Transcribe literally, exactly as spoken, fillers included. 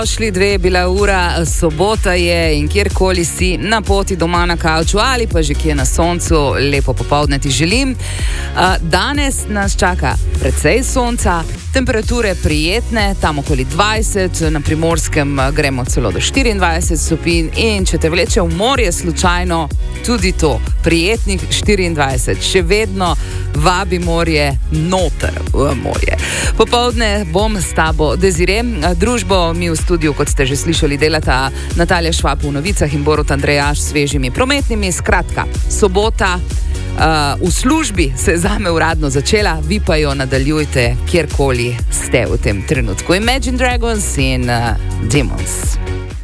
Šli dve, bila ura, sobota je in kjerkoli si na poti doma na kavču ali pa že kje na soncu, lepo popoldne ti želim. Danes nas čaka precej sonca, temperature prijetne, tam okoli dvajset, na Primorskem gremo celo do štiriindvajset stopinj in če te vleče v morje slučajno, tudi to, prijetnih štiriindvajset, še vedno vabi morje noter v morje. Popoldne bom s tabo Desire, družbo mi v studiu, kot ste že slišali, delata Natalija Švab v novicah in Borut Andrejaš s svežimi prometnimi. Skratka, sobota uh, v službi se je zame uradno začela, vi pa jo nadaljujte kjerkoli ste v tem trenutku. Imagine Dragons in uh, Demons.